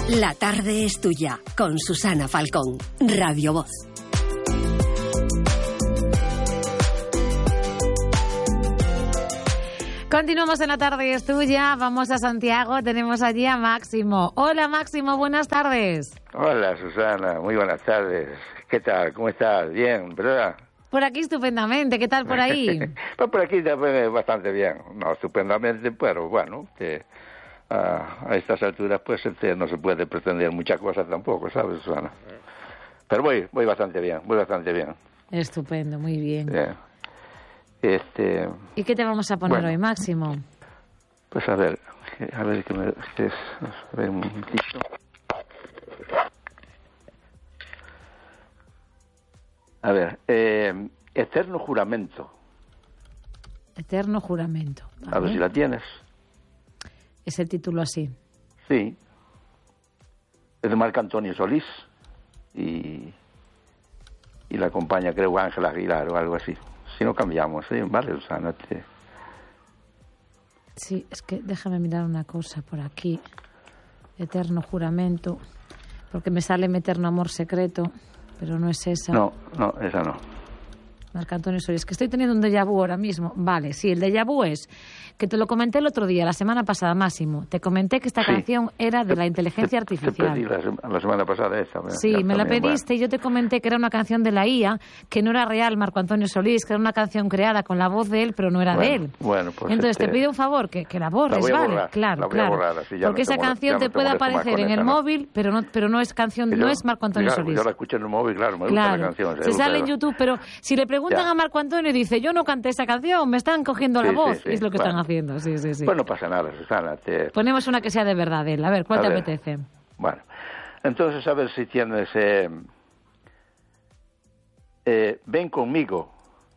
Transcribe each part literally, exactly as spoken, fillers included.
La tarde es tuya, con Susana Falcón, Radio Voz. Continuamos en La tarde es tuya, vamos a Santiago, tenemos allí a Máximo. Hola Máximo, buenas tardes. Hola Susana, muy buenas tardes. ¿Qué tal? ¿Cómo estás? Bien, ¿verdad? Por aquí estupendamente, ¿qué tal por ahí? Pues por aquí también bastante bien, no estupendamente, pero bueno, que a, a estas alturas pues este, no se puede pretender muchas cosas tampoco, ¿sabes, Susana? Pero voy, voy bastante bien, voy bastante bien. Estupendo, muy bien. Bien. Este, ¿Y qué te vamos a poner bueno, hoy, Máximo? Pues a ver, a ver que me... Que es, a ver un momentito. A ver, eh, Eterno Juramento. Eterno Juramento. Vale. A ver si la tienes. Es el título así. Sí. Es de Marc Antonio Solís y, y la acompaña, creo, Ángela Aguilar o algo así. Si no cambiamos, ¿eh? Vale, Susana. Te... Sí, es que déjame mirar una cosa por aquí. Eterno Juramento. Porque me sale Eterno Amor Secreto, pero no es esa. No, no, esa no. Marc Antonio Solís, que estoy teniendo un déjà vu ahora mismo. Vale, sí, el déjà vu es que te lo comenté el otro día, la semana pasada, Máximo. Te comenté que esta sí. canción era de la inteligencia te, artificial. Te pedí la, la semana pasada esa. Sí, me la también, pediste bueno. y yo te comenté que era una canción de la I A, que no era real, Marco Antonio Solís, que era una canción creada con la voz de él, pero no era bueno, de él. Bueno, pues Entonces este... te pido un favor, que, que la borres, la ¿vale? Borrar, claro, la voy claro. A borrar, así ya Porque no esa te canción molest, te, te puede aparecer en el esa, móvil, ¿no? pero no pero no es canción, no yo, es Marco Antonio claro, Solís. Yo la escucho en el móvil, claro, me claro. gusta la canción. Se sale en YouTube, pero si le preguntan ya. a Marco Antonio y dice, yo no canté esa canción, me están cogiendo sí, la voz, sí, sí. y es lo que bueno. están haciendo, sí, sí, sí. Pues no pasa nada, Susana. Te... Ponemos una que sea de verdad de él, a ver, ¿cuál a te ver. apetece? Bueno, entonces a ver si tienes... Eh, eh, Ven conmigo.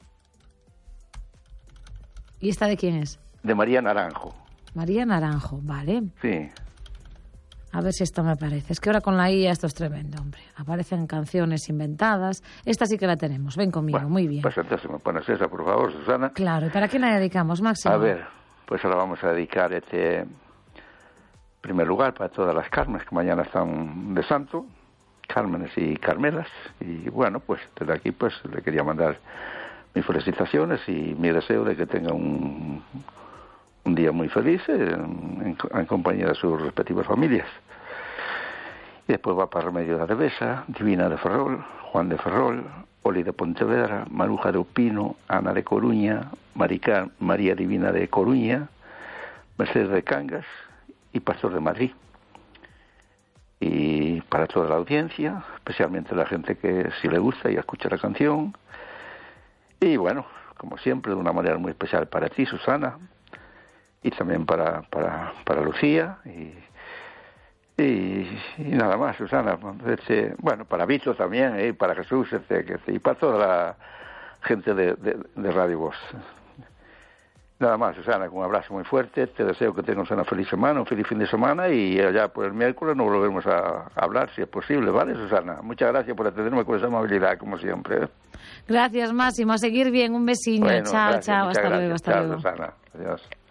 ¿Y esta de quién es? De María Naranjo. María Naranjo, vale. Sí. A ver si esto me parece. Es que ahora con la I A esto es tremendo, hombre. Aparecen canciones inventadas. Esta sí que la tenemos. Ven conmigo, Bueno, muy bien. Pues entonces me pones esa, por favor, Susana. Claro, ¿y para quién la dedicamos, Máximo? A ver, pues ahora vamos a dedicar este... En primer lugar, para todas las Carmes que mañana están de santo. Cármenes y Carmelas. Y bueno, pues desde aquí pues le quería mandar mis felicitaciones y mi deseo de que tenga un... un día muy feliz en, en, en compañía de sus respectivas familias. Y después va para Remedio de Arevesa, Divina de Ferrol, Juan de Ferrol, Oli de Pontevedra, Maruja de Opino, Ana de Coruña, Marica, María Divina de Coruña, Mercedes de Cangas y Pastor de Madrid. Y para toda la audiencia, especialmente la gente que si le gusta y escucha la canción. Y bueno, como siempre, de una manera muy especial para ti, Susana, y también para para para Lucía y, y, y nada más, Susana, este, bueno, para Vito también, eh, para Jesús, este, que, y para toda la gente de, de, de Radio Voz. Nada más, Susana, con un abrazo muy fuerte, te deseo que tengas una feliz semana, un feliz fin de semana y allá por el miércoles nos volvemos a hablar si es posible, ¿vale, Susana? Muchas gracias por atenderme con esa amabilidad, como siempre. Gracias, Máximo, a seguir bien, un besillo, Bueno, chao, gracias, chao, hasta gracias. luego, hasta Chao, luego. Susana, adiós.